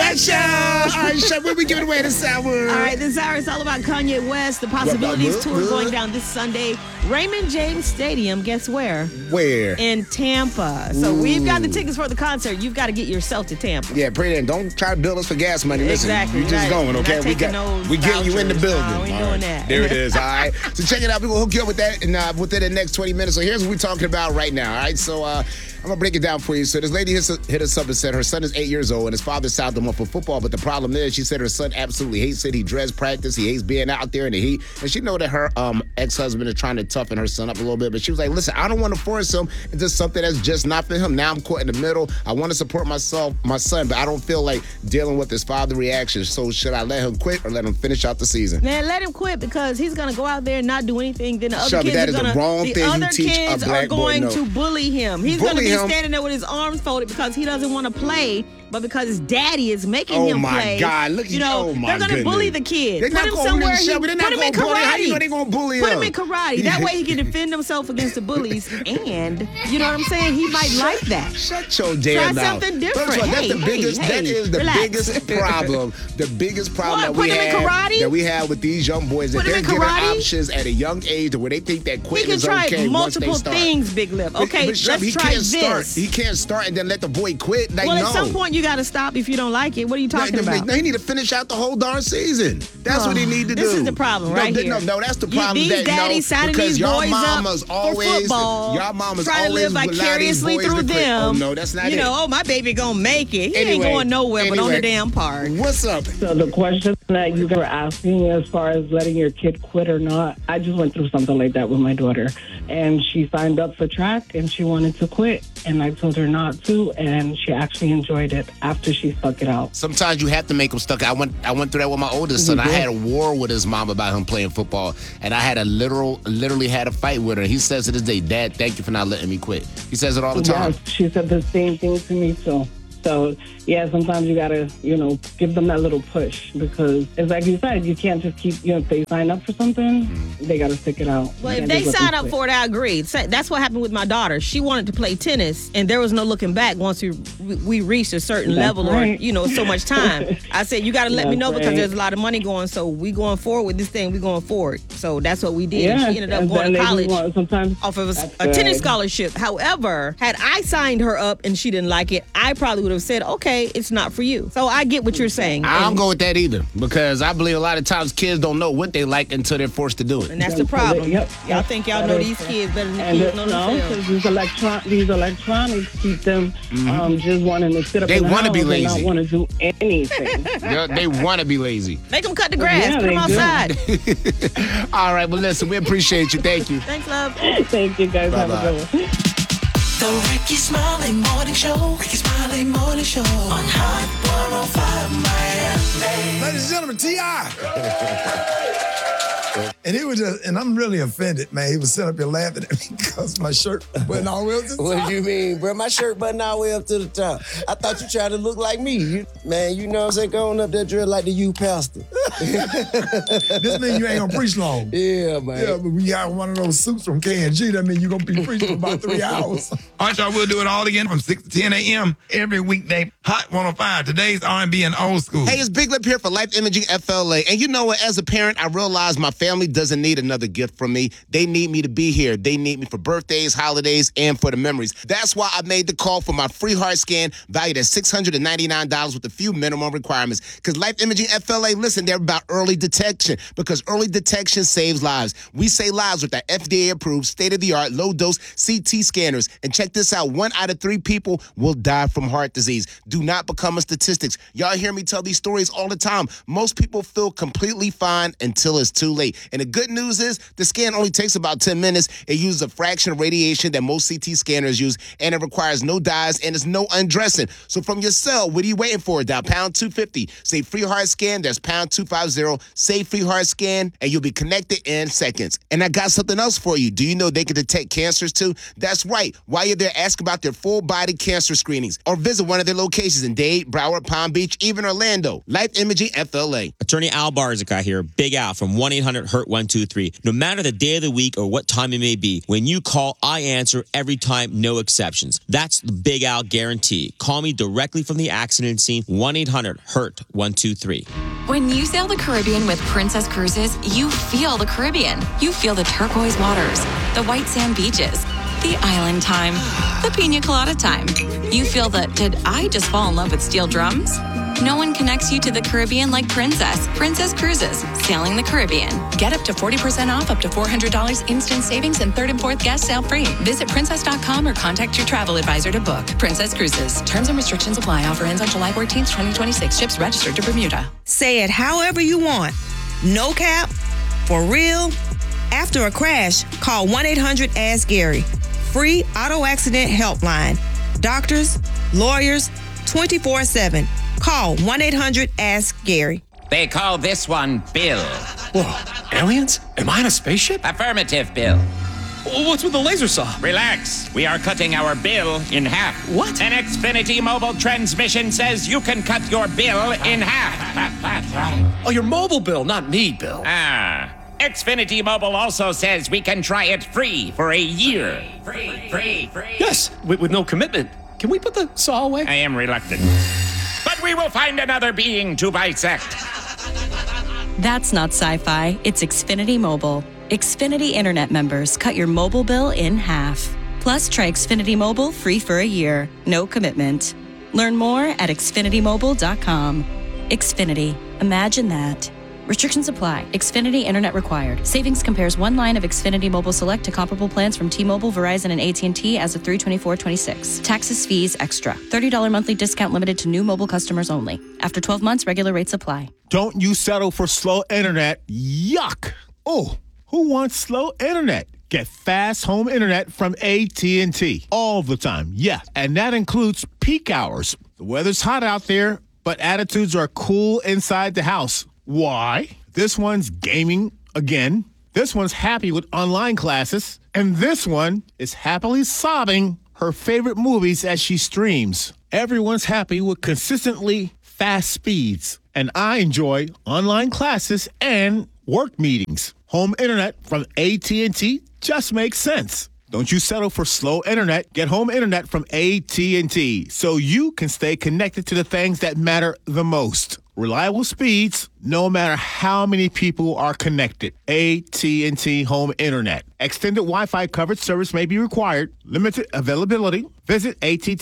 Show. All right, Chef, what we giving away this hour? All right, this hour is all about Kanye West. The Possibilities Tour going down this Sunday. Raymond James Stadium, guess where? Where? In Tampa. So we've got the tickets for the concert. You've got to get yourself to Tampa. Yeah, pray that. Don't try to bill us for gas money. Listen, Exactly. you just going, okay? We getting you in the building. No, we ain't doing that. There it is, all right? So check it out. We will hook you up with that within the next 20 minutes. So here's what we're talking about right now, all right? So I'm going to break it down for you. So this lady hit us up and said her son is 8 years old and his father signed him up for football. But the problem is, she said her son absolutely hates it. He dreads practice. He hates being out there in the heat. And she know that her ex-husband is trying to toughen her son up a little bit. But she was like, listen, I don't want to force him into something that's just not for him. Now I'm caught in the middle. I want to support my son, but I don't feel like dealing with his father reaction. So should I let him quit or let him finish out the season? Man, let him quit because he's going to go out there and not do anything. Then the other Shelby, kids the wrong thing you teach a black boy. To bully him. He's going to be standing there with his arms folded because he doesn't want to play, but because his daddy is making him play. Oh, my God. Look at you. Oh, my they're going to bully the kid. They're put him somewhere. Put him in karate. How you know they're going to bully him? Put him in karate. That way he can defend himself against the bullies. And, you know what I'm saying? He might like that. Shut your damn mouth. Try something different. First of all, that is the biggest problem. The biggest problem that we have with these young boys that they're given options at a young age where they think that quitting is okay. He can try multiple things, Big Lip. Okay, let's try this. He can't start and then let the boy quit. Like, at some point you got to stop if you don't like it. What are you talking about? They need to finish out the whole darn season. That's what they need to do. This is the problem here. No, that's the problem. These daddies signing these boys up for football. Y'all mamas trying to live vicariously through them. Oh, no, that's not it. My baby gonna make it. He ain't going nowhere but on the damn park. What's up? So the question that you were asking as far as letting your kid quit or not, I just went through something like that with my daughter. And she signed up for track and she wanted to quit. And I told her not to, and she actually enjoyed it after she stuck it out. Sometimes you have to make them stuck. I went through that with my oldest son. I had a war with his mom about him playing football, and I had literally had a fight with her. He says to this day, Dad, thank you for not letting me quit. He says it all the time. Yes, she said the same thing to me, too. So, yeah, sometimes you got to, give them that little push because it's like you said, you can't just keep, if they sign up for something, they got to stick it out. Well, if they sign up for it, I agree. That's what happened with my daughter. She wanted to play tennis, and there was no looking back once we reached a certain level or, so much time. I said, you got to let me know because there's a lot of money going, so we going forward with this thing, we going forward. So that's what we did. Yeah, and she ended up going to college off of a tennis scholarship. However, had I signed her up and she didn't like it, I probably would have said, okay, it's not for you. So I get what you're saying. I don't go with that either because I believe a lot of times kids don't know what they like until they're forced to do it. And that's the problem. Y'all think y'all know these kids better than the kids know themselves. Because these electronics keep them just wanting to sit up in the house and not want to do anything. They want to be lazy. Make them cut the grass. Put them outside. All right, well, listen, we appreciate you. Thank you. Thanks, love. Thank you, guys. Bye-bye. Have a good one. The Ricky Smiley Morning Show. Ricky Smiley Morning Show. On Hot 105 Miami. Ladies and gentlemen, T.I. And he was and I'm really offended, man. He was sitting up here laughing at me because my shirt wasn't all the way up to the top. What do you mean, bro? My shirt button all the way up to the top. I thought you tried to look like me. Man, you know what I'm saying? Going up there dressed like the youth pastor. This means you ain't gonna preach long. Yeah, man. Yeah, but we got one of those suits from K&G. That means you're gonna be preaching for about 3 hours. All right, y'all, we'll do it all again from 6 to 10 a.m. every weekday. Hot 105. Today's R&B and old school. Hey, it's Big Lip here for Life Imaging FLA. And you know what? As a parent, I realize my family doesn't need another gift from me. They need me to be here. They need me for birthdays, holidays, and for the memories. That's why I made the call for my free heart scan valued at $699 with a few minimum requirements. Because Life Imaging FLA, listen, they're about early detection because early detection saves lives. We save lives with our FDA-approved, state-of-the-art, low-dose CT scanners. And check this out. 1 out of 3 people will die from heart disease. Do not become a statistics. Y'all hear me tell these stories all the time. Most people feel completely fine until it's too late. And the good news is the scan only takes about 10 minutes. It uses a fraction of radiation that most CT scanners use, and it requires no dyes and there's no undressing. So from your cell, what are you waiting for? Dial pound 250. Say free heart scan. That's pound 250. Say free heart scan, and you'll be connected in seconds. And I got something else for you. Do you know they can detect cancers too? That's right. While you're there, ask about their full body cancer screenings or visit one of their locations in Dade, Broward, Palm Beach, even Orlando. Life Imaging FLA. Attorney Al Barzica here. Big Al from 1-800-HURT-1. 123. No matter the day of the week or what time it may be, when you call, I answer every time, no exceptions. That's the Big Al guarantee. Call me directly from the accident scene, 1-800-HURT-123. When you sail the Caribbean with Princess Cruises, you feel the Caribbean. You feel the turquoise waters, the white sand beaches, the island time, the pina colada time. You feel the, did I just fall in love with steel drums? No one connects you to the Caribbean like Princess. Princess Cruises, sailing the Caribbean. Get up to 40% off, up to $400 instant savings, and third and fourth guest sail free. Visit princess.com or contact your travel advisor to book. Princess Cruises. Terms and restrictions apply. Offer ends on July 14th, 2026. Ships registered to Bermuda. Say it however you want. No cap, for real. After a crash, call 1-800-ASK-GARY. Free auto accident helpline. Doctors, lawyers, 24/7. Call 1-800-ASK-GARY. They call this one Bill. Whoa, aliens? Am I in a spaceship? Affirmative, Bill. What's with the laser saw? Relax. We are cutting our bill in half. What? An Xfinity mobile transmission says you can cut your bill in half. Oh, your mobile bill, not me, Bill. Xfinity Mobile also says we can try it free for a year. Free. Yes, with no commitment. Can we put the saw away? I am reluctant. But we will find another being to bisect. That's not sci-fi. It's Xfinity Mobile. Xfinity Internet members cut your mobile bill in half. Plus, try Xfinity Mobile free for a year. No commitment. Learn more at xfinitymobile.com. Xfinity. Imagine that. Restrictions apply. Xfinity Internet required. Savings compares one line of Xfinity Mobile Select to comparable plans from T-Mobile, Verizon, and AT&T as of 3/24/26. Taxes, fees, extra. $30 monthly discount limited to new mobile customers only. After 12 months, regular rates apply. Don't you settle for slow internet. Yuck. Oh, who wants slow internet? Get fast home internet from AT&T all the time. Yeah, and that includes peak hours. The weather's hot out there, but attitudes are cool inside the house. Why? This one's gaming again. This one's happy with online classes. And this one is happily sobbing her favorite movies as she streams. Everyone's happy with consistently fast speeds. And I enjoy online classes and work meetings. Home internet from AT&T just makes sense. Don't you settle for slow internet. Get home internet from AT&T so you can stay connected to the things that matter the most. Reliable speeds, no matter how many people are connected. AT&T Home Internet. Extended Wi-Fi coverage service may be required. Limited availability. Visit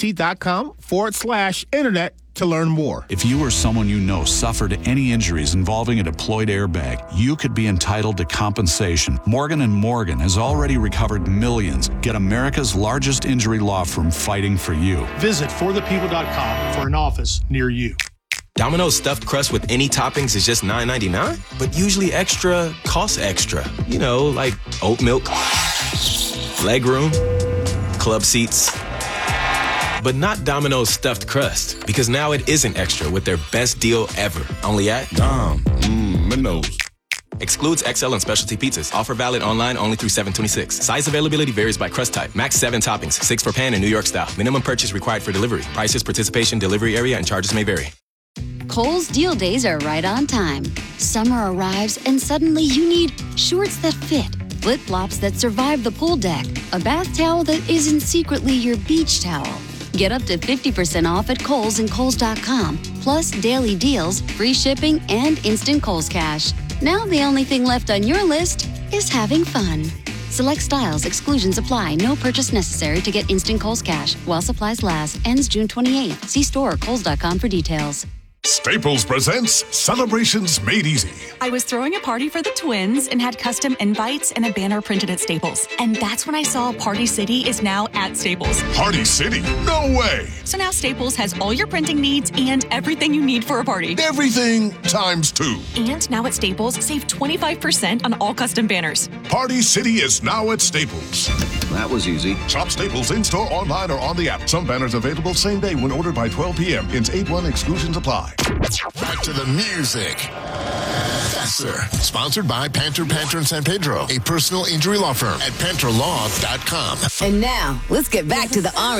att.com/internet to learn more. If you or someone you know suffered any injuries involving a deployed airbag, you could be entitled to compensation. Morgan & Morgan has already recovered millions. Get America's largest injury law firm fighting for you. Visit forthepeople.com for an office near you. Domino's stuffed crust with any toppings is just $9.99, but usually extra costs extra. You know, like oat milk, legroom, club seats. But not Domino's stuffed crust, because now it isn't extra with their best deal ever. Only at Domino's. Excludes XL and specialty pizzas. Offer valid online only through 7/26. Size availability varies by crust type. Max 7 toppings, 6 for pan and New York style. Minimum purchase required for delivery. Prices, participation, delivery area, and charges may vary. Kohl's deal days are right on time. Summer arrives and suddenly you need shorts that fit, flip-flops that survive the pool deck, a bath towel that isn't secretly your beach towel. Get up to 50% off at Kohl's and Kohl's.com, plus daily deals, free shipping, and instant Kohl's Cash. Now the only thing left on your list is having fun. Select styles, exclusions apply. No purchase necessary to get instant Kohl's Cash. While supplies last. Ends June 28th. See store or Kohl's.com for details. Staples presents Celebrations Made Easy. I was throwing a party for the twins and had custom invites and a banner printed at Staples. And that's when I saw Party City is now at Staples. Party City? No way! So now Staples has all your printing needs and everything you need for a party. Everything times 2. And now at Staples, save 25% on all custom banners. Party City is now at Staples. That was easy. Shop Staples in-store, online, or on the app. Some banners available same day when ordered by 12 p.m. Hence 8-1 exclusions apply. Back to the music. Faster. Sponsored by Panther in San Pedro, a personal injury law firm at PantherLaw.com. And now, let's get back to the